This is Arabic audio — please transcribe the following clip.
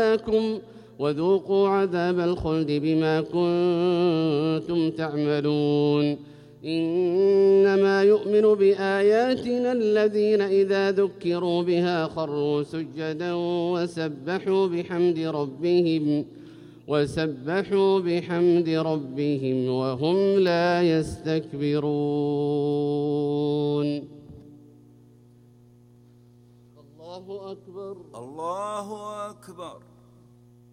معكم وذوقوا عذاب الخلد بما كنتم تعملون. إنما يؤمن بآياتنا الذين إذا ذكروا بها خروا سجدا وسبحوا بحمد ربهم وهم لا يستكبرون.